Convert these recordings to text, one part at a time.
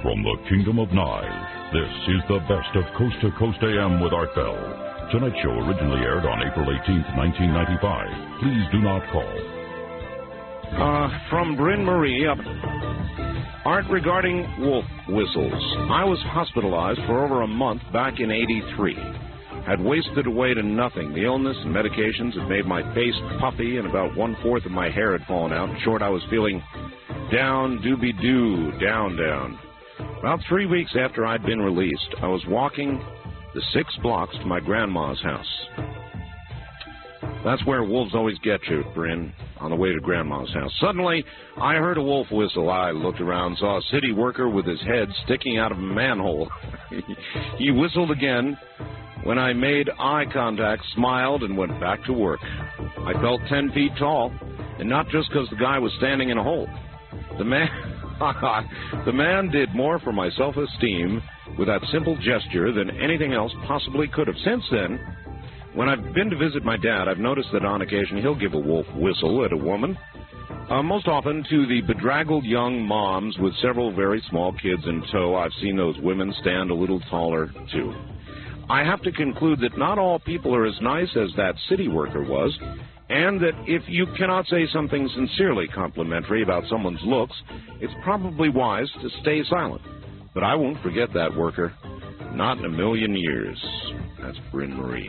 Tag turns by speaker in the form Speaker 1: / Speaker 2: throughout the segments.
Speaker 1: From the Kingdom of Nye, this is the best of Coast to Coast AM with Art Bell. Tonight's show originally aired on April 18th, 1995. Please do not call.
Speaker 2: From Bryn Marie, Art, regarding wolf whistles. I was hospitalized for over a month back in '83. Had wasted away to nothing. The illness and medications had made my face puffy, and about 1/4 of my hair had fallen out. In short, I was feeling down, doobie-doo, down. About 3 weeks after I'd been released, I was walking the 6 blocks to my grandma's house. That's where wolves always get you, Bryn, on the way to Grandma's house. Suddenly, I heard a wolf whistle. I looked around, saw a city worker with his head sticking out of a manhole. He whistled again. When I made eye contact, smiled, and went back to work. I felt 10 feet tall, and not just because the guy was standing in a hole. The man did more for my self-esteem with that simple gesture than anything else possibly could have. Since then, when I've been to visit my dad, I've noticed that on occasion he'll give a wolf whistle at a woman, most often to the bedraggled young moms with several very small kids in tow. I've seen those women stand a little taller, too. I have to conclude that not all people are as nice as that city worker was, and that if you cannot say something sincerely complimentary about someone's looks, it's probably wise to stay silent. But I won't forget that worker. Not in a million years. That's Bryn Marie.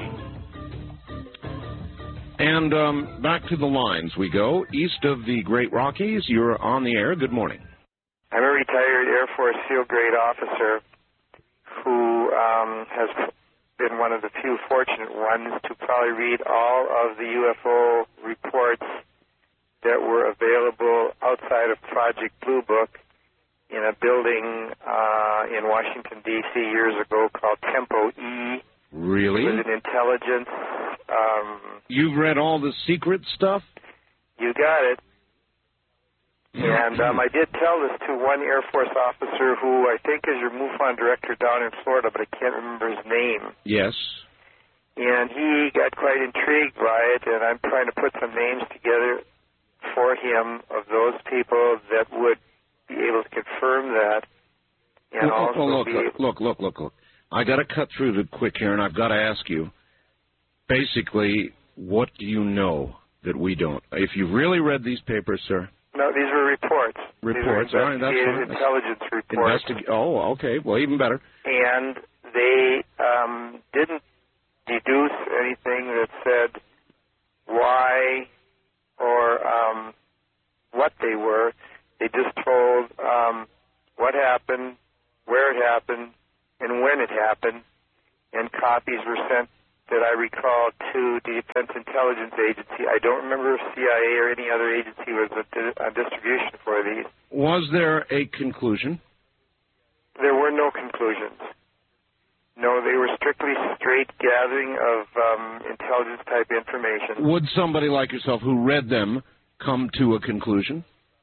Speaker 2: And back to the lines we go. East of the Great Rockies, you're on the air. Good morning.
Speaker 3: I'm a retired Air Force SEAL grade officer who has been one of the few fortunate ones to probably read all of the UFO reports that were available outside of Project Blue Book in a building in Washington, D.C. years ago called Tempo E.
Speaker 2: Really?
Speaker 3: It was an intelligence.
Speaker 2: You've read all the secret stuff?
Speaker 3: You got it. And I did tell this to one Air Force officer who I think is your MUFON director down in Florida, but I can't remember his name.
Speaker 2: Yes.
Speaker 3: And he got quite intrigued by it, and I'm trying to put some names together for him of those people that would be able to confirm that. And
Speaker 2: Look. I got to cut through the quick here, and I've got to ask you, basically, what do you know that we don't? If you've really read these papers, sir.
Speaker 3: No, these were reports.
Speaker 2: Reports, all right, that's fine.
Speaker 3: Intelligence reports.
Speaker 2: Okay, well, even better.
Speaker 3: And they didn't deduce anything that said why or what they were. They just told what happened, where it happened, and when it happened, and copies were sent that I recall to the Defense Intelligence Agency. I don't remember if CIA or any other agency was a distribution for these.
Speaker 2: Was there a conclusion?
Speaker 3: There were no conclusions. No, they were strictly straight gathering of intelligence-type information.
Speaker 2: Would somebody like yourself who read them come to a conclusion?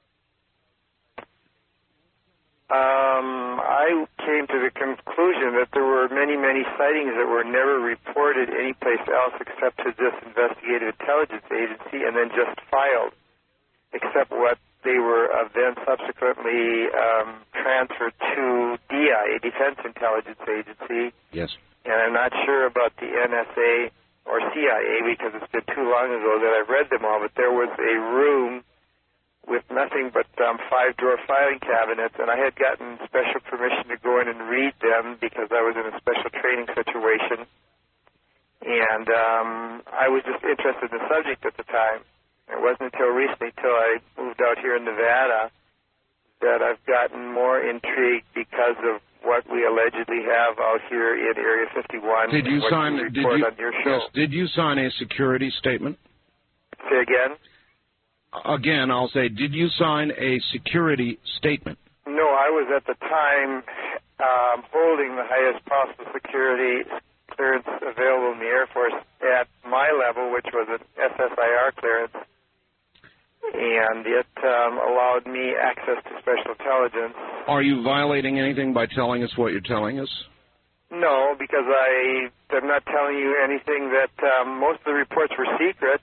Speaker 2: I came to the conclusion that there were many, many sightings that were never reported anyplace else except to this investigative intelligence agency and then just filed, except what they were then subsequently transferred to DIA, Defense Intelligence Agency. Yes. And
Speaker 3: I'm not sure about the NSA or CIA because it's been too long ago that I've read them all, but there was a room with nothing but 5-drawer filing cabinets, and I had gotten special permission to go in and read them because I was in a special training situation, and I was just interested in the subject at the time. It wasn't until recently, till I moved out here in Nevada, that I've gotten more intrigued because of what we allegedly have out here in Area 51.
Speaker 2: Did you sign?
Speaker 3: On your show.
Speaker 2: Yes. Did you sign a security statement?
Speaker 3: Say again.
Speaker 2: Again, I'll say, did you sign a security statement?
Speaker 3: No, I was at the time holding the highest possible security clearance available in the Air Force at my level, which was an SSIR clearance, and it allowed me access to special intelligence.
Speaker 2: Are you violating anything by telling us what you're telling us?
Speaker 3: No, because I'm not telling you anything that most of the reports were secret.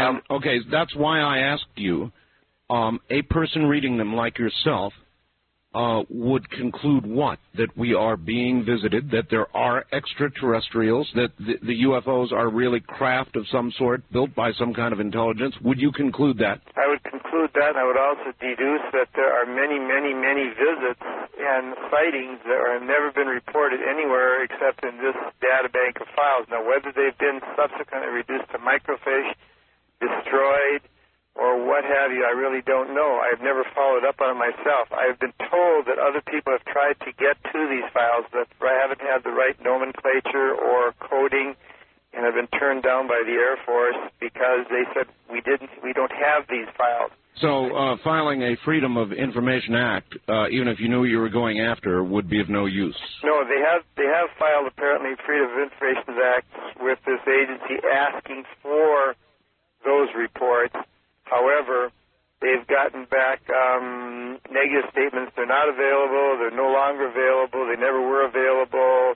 Speaker 2: Okay, that's why I asked you, a person reading them like yourself, would conclude what? That we are being visited, that there are extraterrestrials, that the UFOs are really craft of some sort built by some kind of intelligence? Would you conclude that?
Speaker 3: I would conclude that, and I would also deduce that there are many, many, many visits and sightings that have never been reported anywhere except in this data bank of files. Now, whether they've been subsequently reduced to microfiche, destroyed, or what have you, I really don't know. I've never followed up on it myself. I've been told that other people have tried to get to these files that haven't had the right nomenclature or coding and have been turned down by the Air Force because they said we don't have these files.
Speaker 2: So filing a Freedom of Information Act, even if you knew you were going after, would be of no use.
Speaker 3: No, they have filed apparently Freedom of Information Act with this agency asking for those reports. However, they've gotten back negative statements. They're not available. They're no longer available. They never were available.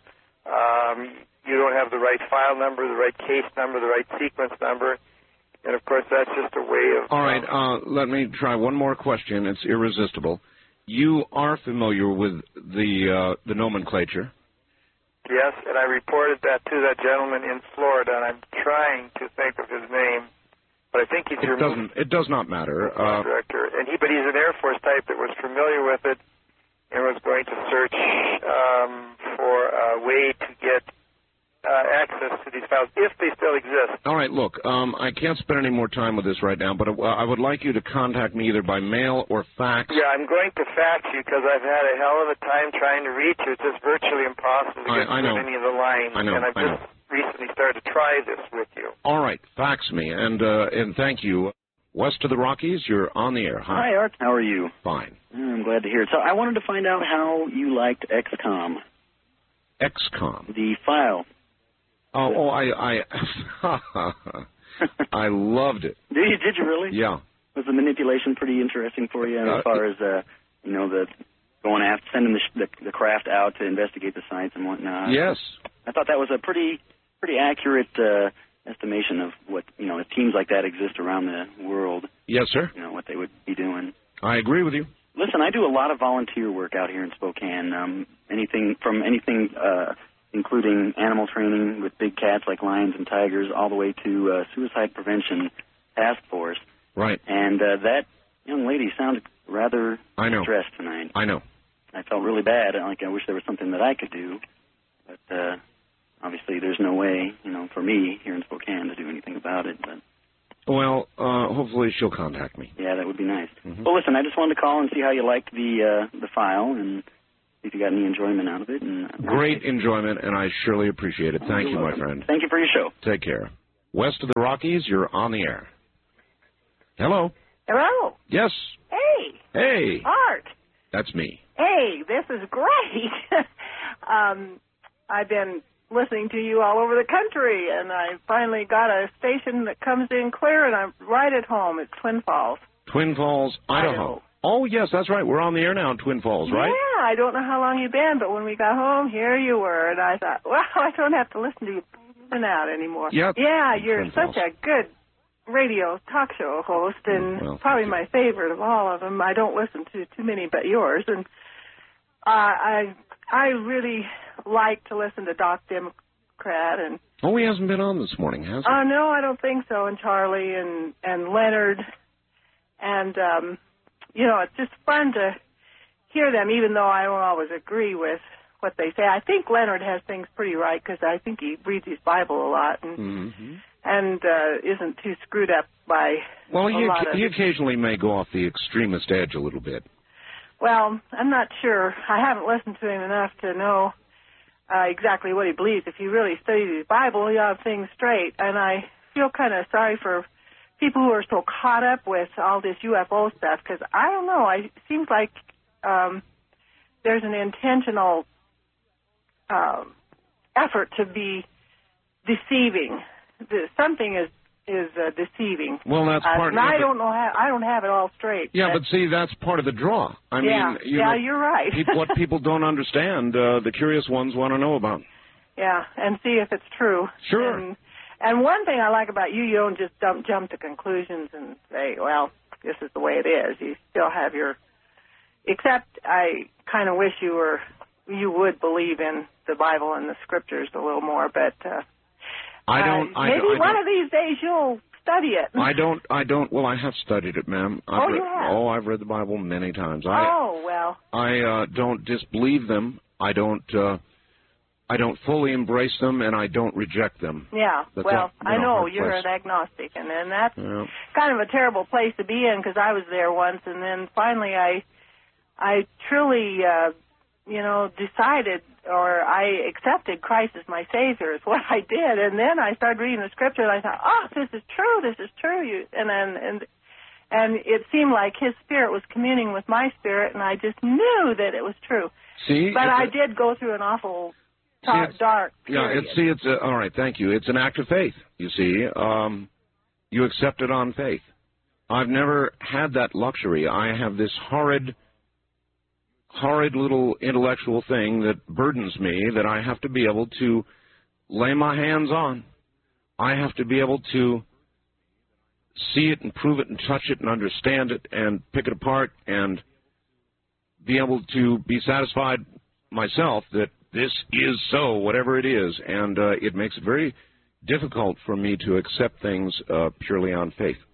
Speaker 3: You don't have the right file number, the right case number, the right sequence number. And, of course, that's just a way of...
Speaker 2: All right. Let me try one more question. It's irresistible. You are familiar with the nomenclature.
Speaker 3: Yes, and I reported that to that gentleman in Florida, and I'm trying to think of his name. But I think he's
Speaker 2: It does not matter.
Speaker 3: Director, but he's an Air Force type that was familiar with it and was going to search for a way to get access to these files if they still exist.
Speaker 2: All right, look, I can't spend any more time with this right now, but I would like you to contact me either by mail or fax.
Speaker 3: Yeah, I'm going to fax you because I've had a hell of a time trying to reach you. It's just virtually impossible to get through any of the lines.
Speaker 2: I know.
Speaker 3: And I've just recently started to try this with you.
Speaker 2: All right, fax me, and thank you. West of the Rockies, you're on the air.
Speaker 4: Hi, Art. How are you?
Speaker 2: Fine.
Speaker 4: I'm glad to hear it. So I wanted to find out how you liked XCOM.
Speaker 2: XCOM?
Speaker 4: The file.
Speaker 2: Oh, I I loved it.
Speaker 4: Did you really?
Speaker 2: Yeah.
Speaker 4: Was the manipulation pretty interesting for you as far as, the going after, sending the craft out to investigate the sites and whatnot?
Speaker 2: Yes.
Speaker 4: I thought that was a pretty accurate estimation of what, if teams like that exist around the world.
Speaker 2: Yes, sir.
Speaker 4: What they would be doing.
Speaker 2: I agree with you.
Speaker 4: Listen, I do a lot of volunteer work out here in Spokane. Anything including animal training with big cats like lions and tigers, all the way to suicide prevention task force.
Speaker 2: Right.
Speaker 4: And that young lady sounded rather stressed tonight.
Speaker 2: I know.
Speaker 4: I felt really bad. I wish there was something that I could do. But obviously there's no way, for me here in Spokane to do anything about it. But
Speaker 2: well, hopefully she'll contact me.
Speaker 4: Yeah, that would be nice.
Speaker 2: Mm-hmm.
Speaker 4: Well, listen, I just wanted to call and see how you liked the file and see if you got any enjoyment out of it. And
Speaker 2: great enjoyment, and I surely appreciate it. Thank you, my friend.
Speaker 4: Thank you for your show.
Speaker 2: Take care. West of the Rockies, you're on the air. Hello.
Speaker 5: Hello.
Speaker 2: Yes.
Speaker 5: Hey.
Speaker 2: Hey.
Speaker 5: Art.
Speaker 2: That's me.
Speaker 5: Hey, this is great. I've been listening to you all over the country, and I finally got a station that comes in clear, and I'm right at home. It's Twin Falls.
Speaker 2: Twin Falls, Idaho. Oh, yes, that's right. We're on the air now in Twin Falls, right?
Speaker 5: Yeah, I don't know how long you've been, but when we got home, here you were, and I thought, well, I don't have to listen to you out anymore.
Speaker 2: Yep.
Speaker 5: Yeah, you're such a good radio talk show host, and probably my favorite of all of them. I don't listen to too many but yours, and I really like to listen to Doc Democrat. And
Speaker 2: he hasn't been on this morning, has he?
Speaker 5: No, I don't think so. And Charlie and Leonard, and it's just fun to hear them, even though I don't always agree with what they say. I think Leonard has things pretty right because I think he reads his Bible a lot and isn't too screwed up by
Speaker 2: he occasionally may go off the extremist edge a little bit.
Speaker 5: Well, I'm not sure. I haven't listened to him enough to know exactly what he believes. If he really studies his Bible, he'll have things straight. And I feel kind of sorry for people who are so caught up with all this UFO stuff because I don't know. It seems like there's an intentional effort to be deceiving. Something is deceiving.
Speaker 2: Well, that's part.
Speaker 5: And I don't know how. I don't have it all straight.
Speaker 2: Yeah, but see, that's part of the draw. I mean,
Speaker 5: you're right.
Speaker 2: What people don't understand, the curious ones want to know about.
Speaker 5: Yeah, and see if it's true.
Speaker 2: Sure.
Speaker 5: And one thing I like about you don't just jump to conclusions and say, well, this is the way it is. You still have your except I kind of wish you would believe in the Bible and the Scriptures a little more, but maybe one of these days you'll study it.
Speaker 2: I don't. Well, I have studied it, ma'am.
Speaker 5: You have?
Speaker 2: Oh, I've read the Bible many times.
Speaker 5: Well.
Speaker 2: I don't disbelieve them. I don't fully embrace them, and I don't reject them.
Speaker 5: Yeah, I know you're an agnostic, and that's kind of a terrible place to be in, because I was there once, and then finally I truly, decided, or I accepted Christ as my Savior is what I did, and then I started reading the Scripture, and I thought, oh, this is true, and it seemed like His Spirit was communing with my spirit, and I just knew that it was true.
Speaker 2: See,
Speaker 5: but I did go through an awful dark period.
Speaker 2: Yeah, it's all right, thank you. It's an act of faith, you see. You accept it on faith. I've never had that luxury. I have this horrid little intellectual thing that burdens me that I have to be able to lay my hands on. I have to be able to see it and prove it and touch it and understand it and pick it apart and be able to be satisfied myself that this is so, whatever it is. And it makes it very difficult for me to accept things purely on faith.